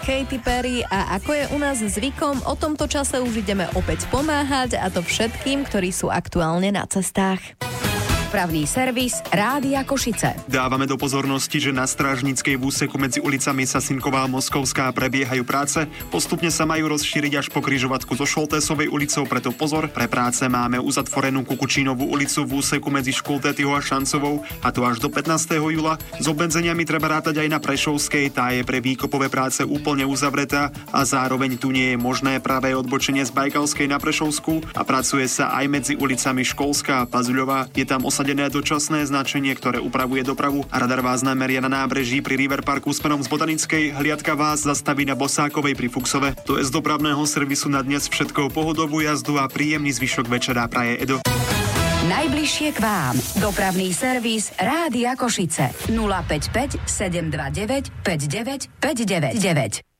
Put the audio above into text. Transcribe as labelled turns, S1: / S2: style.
S1: Katy Perry a ako je u nás zvykom, o tomto čase už ideme opäť pomáhať a to všetkým, ktorí sú aktuálne na cestách.
S2: Dopravný servis Rádia Košice.
S3: Dávame do pozornosti, že na strážnickej úseku medzi ulicami Sasinková a Moskovská prebiehajú práce. Postupne sa majú rozšíriť až po križovatku so Šoltésovej ulicou, preto pozor, pre práce máme uzatvorenú Kukučínovú ulicu v úseku medzi Škultétyho a Šancovou, a to až do 15. júla. S obmedzeniami treba rátať aj na Prešovskej, tá je pre výkopové práce úplne uzavretá a zároveň tu nie je možné pravé odbočenie z Bajkalskej na Prešovskú a pracuje sa aj medzi ulicami Školská a Pazuľová. Je tam osadené dočasné značenie, ktoré upravuje dopravu a radar vás nameria na nábreží pri River Parku smerom z Botanickej, hliadka vás zastaví na Bosákovej pri Fuxove. To je z dopravného servisu na dnes všetko. Pohodovú jazdu a príjemný zvyšok večera praje Edo.
S2: Najbližšie k vám. Dopravný servis Rádia Košice. 055 729 59 599.